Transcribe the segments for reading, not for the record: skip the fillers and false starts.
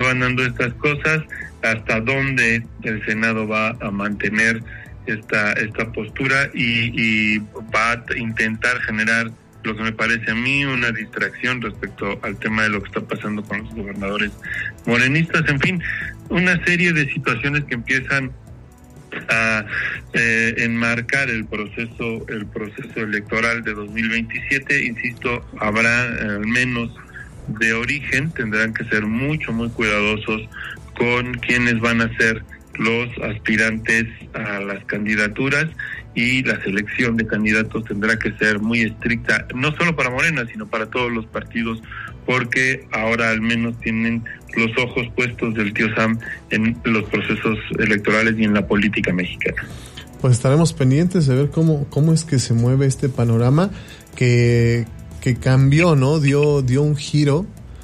van dando estas cosas, hasta dónde el Senado va a mantener esta postura y va a intentar generar lo que me parece a mí una distracción respecto al tema de lo que está pasando con los gobernadores morenistas. En fin, una serie de situaciones que empiezan a enmarcar el proceso electoral de 2027. Insisto, habrá al menos de origen, tendrán que ser muy cuidadosos con quienes van a ser los aspirantes a las candidaturas, y la selección de candidatos tendrá que ser muy estricta, no solo para Morena, sino para todos los partidos, porque ahora al menos tienen los ojos puestos del tío Sam en los procesos electorales y en la política mexicana. Pues estaremos pendientes de ver cómo es que se mueve este panorama que cambió, ¿no? Dio un giro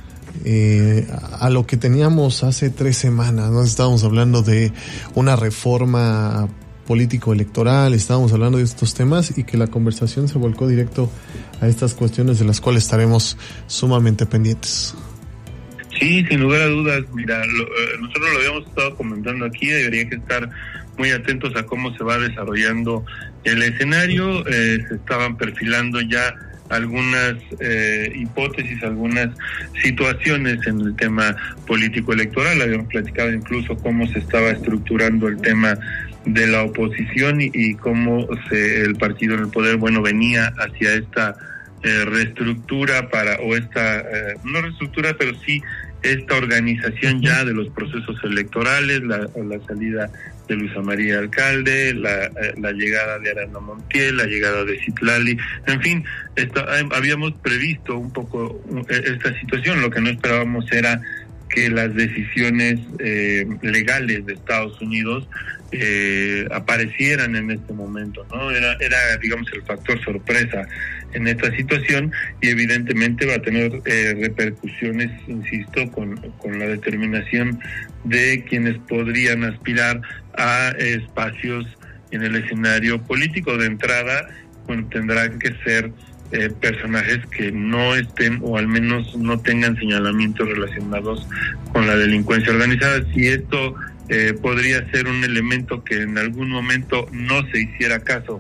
a lo que teníamos hace 3 semanas, ¿no? Estábamos hablando de una reforma político-electoral, estábamos hablando de estos temas, y que la conversación se volcó directo a estas cuestiones de las cuales estaremos sumamente pendientes. Sí, sin lugar a dudas. Mira, nosotros lo habíamos estado comentando aquí, debería que estar muy atentos a cómo se va desarrollando el escenario. Se estaban perfilando ya algunas hipótesis, algunas situaciones en el tema político-electoral. Habíamos platicado incluso cómo se estaba estructurando el tema de la oposición y cómo el partido en el poder, venía hacia esta reestructura no reestructura, pero sí esta organización ya de los procesos electorales, la salida de Luisa María Alcalde, la llegada de Arana Montiel, la llegada de Citlali, en fin, habíamos previsto un poco esta situación. Lo que no esperábamos era que las decisiones legales de Estados Unidos aparecieran en este momento, ¿no? Era digamos el factor sorpresa en esta situación, y evidentemente va a tener repercusiones, insisto, con la determinación de quienes podrían aspirar a espacios en el escenario político. De entrada, tendrán que ser personajes que no estén, o al menos no tengan señalamientos relacionados con la delincuencia organizada. Si esto podría ser un elemento que en algún momento no se hiciera caso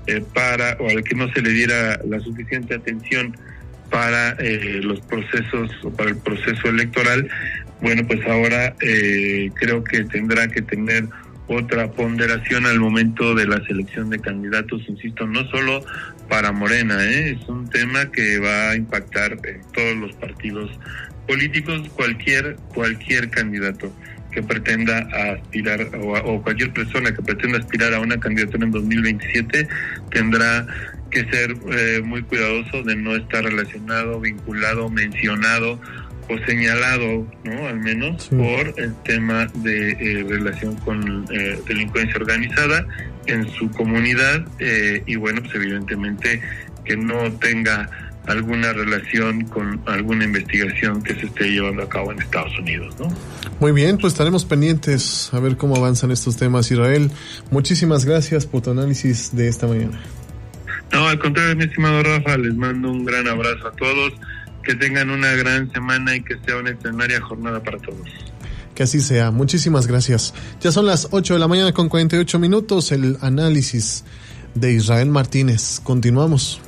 o al que no se le diera la suficiente atención para los procesos o para el proceso electoral, pues ahora creo que tendrá que tener otra ponderación al momento de la selección de candidatos, insisto, no solo para Morena, es un tema que va a impactar en todos los partidos políticos. Cualquier candidato que pretenda aspirar o cualquier persona que pretenda aspirar a una candidatura en 2027 tendrá que ser muy cuidadoso de no estar relacionado, vinculado, mencionado o señalado, ¿no? Al menos sí, por el tema de relación con delincuencia organizada en su comunidad, y pues evidentemente que no tenga alguna relación con alguna investigación que se esté llevando a cabo en Estados Unidos, ¿no? Muy bien, pues estaremos pendientes a ver cómo avanzan estos temas. Israel, muchísimas gracias por tu análisis de esta mañana. No, al contrario, mi estimado Rafa, les mando un gran abrazo a todos, que tengan una gran semana y que sea una extraordinaria jornada para todos. Que así sea, muchísimas gracias. Ya son las 8 de la mañana con 48 minutos, el análisis de Israel Martínez. Continuamos.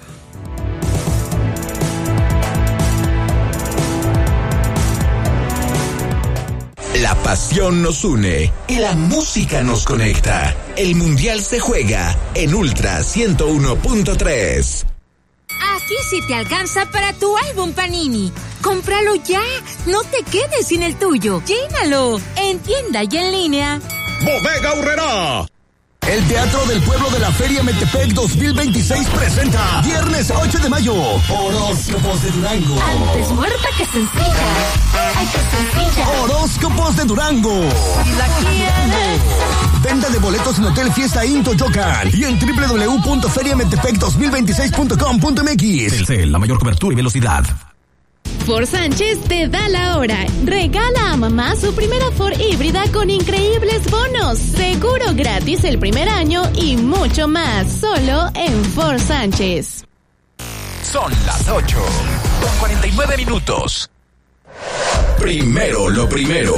La pasión nos une y la música nos conecta. El Mundial se juega en Ultra 101.3. Aquí sí te alcanza para tu álbum Panini. ¡Cómpralo ya! ¡No te quedes sin el tuyo! ¡Llénalo! En tienda y en línea. ¡Bodega Aurrerá! El Teatro del Pueblo de la Feria Metepec 2026 presenta viernes 8 de mayo Horóscopos de Durango. Antes muerta que sencilla. ¡Ay, qué sencilla! Horóscopos de Durango. Si la quieres. Venta de boletos en Hotel Fiesta In Toyocan y en www.feriametepec2026.com.mx. Telcel, la mayor cobertura y velocidad. Ford Sánchez te da la hora. Regala a mamá su primera Ford híbrida con increíbles bonos, seguro gratis el primer año y mucho más, solo en Ford Sánchez. Son las 8:49. Primero lo primero.